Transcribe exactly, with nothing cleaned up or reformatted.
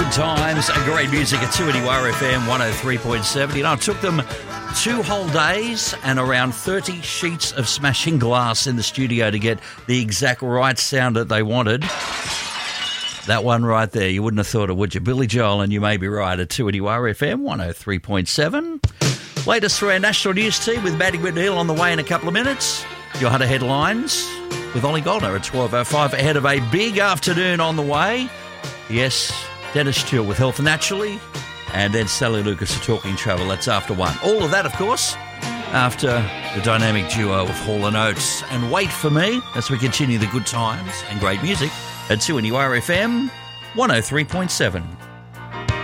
good times and great music at two N U R F M one oh three point seven. You know, it took them two whole days and around thirty sheets of smashing glass in the studio to get the exact right sound that they wanted. That one right there, you wouldn't have thought it, would you? Billy Joel, and you may be right, at two N U R F M one oh three point seven. Latest through our national news team with Maddie Whitnell on the way in a couple of minutes. Your Hunter headlines with Ollie Goldner at twelve oh five, ahead of a big afternoon on the way. Yes, Dennis Steele with Health Naturally, and then Sally Lucas for Talking Travel. That's after one. All of that, of course, after the dynamic duo of Hall and Oates. And wait for me as we continue the good times and great music at two N U R F M one oh three point seven.